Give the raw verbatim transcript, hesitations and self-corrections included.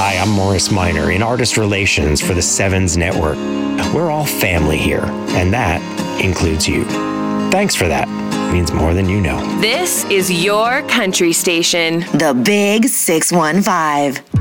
Hi, I'm Morris Minor in Artist Relations for the Sevens Network. We're all family here, and that includes you. Thanks for that. It means more than you know. This is your country station. The Big six one five.